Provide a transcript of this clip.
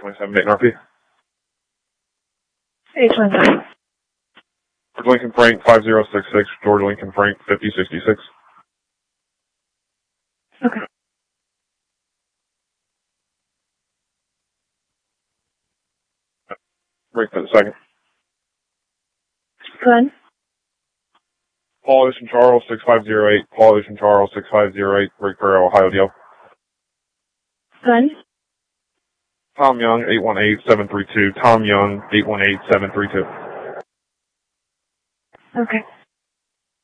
27 Dayton RP. 829. George Lincoln Frank 5066, George Lincoln Frank 5066. Okay. Break for the second. Good. Paul Ocean Charles 6508, Paul Ocean Charles 6508, break for Ohio DL. Good. Tom Young 818732, Tom Young 818732. Okay.